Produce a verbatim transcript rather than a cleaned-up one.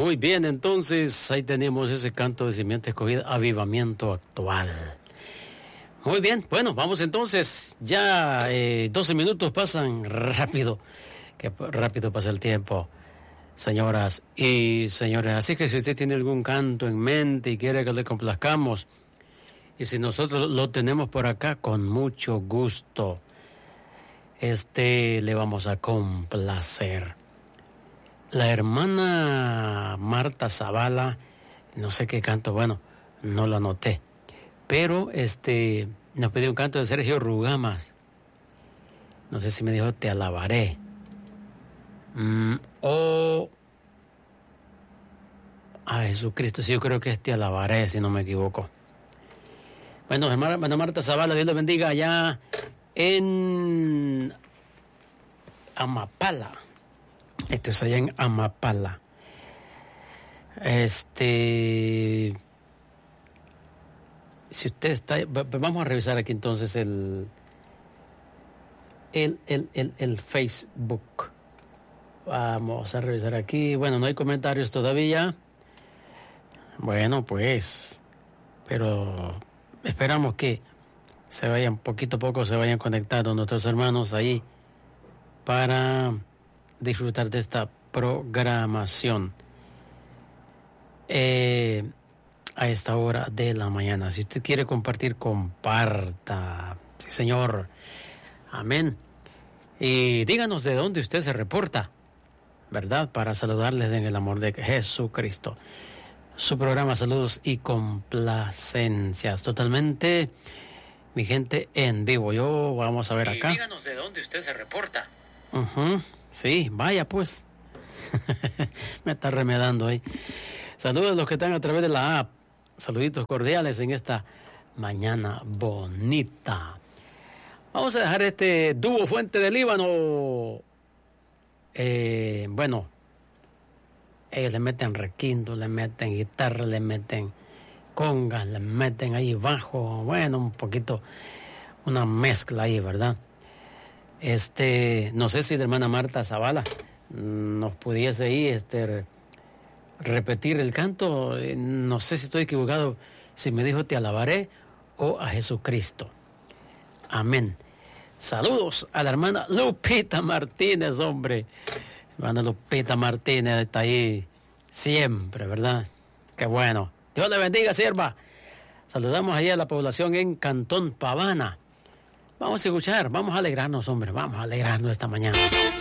Muy bien, entonces ahí tenemos ese canto de Simiente Escogida, Avivamiento Actual. Muy bien, bueno, vamos entonces, ya eh, doce minutos pasan rápido, que rápido pasa el tiempo, señoras y señores. Así que si usted tiene algún canto en mente y quiere que le complazcamos, y si nosotros lo tenemos por acá, con mucho gusto, este le vamos a complacer. La hermana Marta Zavala, no sé qué canto, bueno, no lo anoté, pero este nos pidió un canto de Sergio Rugamas. No sé si me dijo Te alabaré. Mm, o a Jesucristo, sí, yo creo que es Te alabaré, si no me equivoco. Bueno, hermana Marta Zavala, Dios le bendiga allá en Amapala. Esto es allá en Amapala. Este, si usted está, vamos a revisar aquí entonces el, el, el, el, el Facebook. Vamos a revisar aquí. Bueno, no hay comentarios todavía. Bueno, pues, pero esperamos que se vayan, poquito a poco se vayan conectando nuestros hermanos ahí para disfrutar de esta programación eh, a esta hora de la mañana. Si usted quiere compartir, comparta. Sí, señor. Amén. Y díganos de dónde usted se reporta, ¿verdad? Para saludarles en el amor de Jesucristo. Su programa Saludos y Complacencias, totalmente vigente en vivo. Yo vamos a ver acá. Y díganos de dónde usted se reporta. Uh-huh. Sí, vaya pues. Me está remedando ahí. Saludos a los que están a través de la app. Saluditos cordiales en esta mañana bonita. Vamos a dejar este dúo Fuente del Líbano. Eh, bueno, ellos le meten requinto, le meten guitarra, le meten congas, le meten ahí bajo. Bueno, un poquito, una mezcla ahí, ¿verdad? Este, no sé si la hermana Marta Zavala nos pudiese ahí este, repetir el canto. No sé si estoy equivocado, si me dijo Te alabaré o a Jesucristo. Amén. Saludos a la hermana Lupita Martínez, hombre. Hermana Lupita Martínez está ahí siempre, ¿verdad? Qué bueno. Dios le bendiga, sierva. Saludamos ahí a la población en Cantón Pavana. Vamos a escuchar, vamos a alegrarnos, hombre, vamos a alegrarnos esta mañana.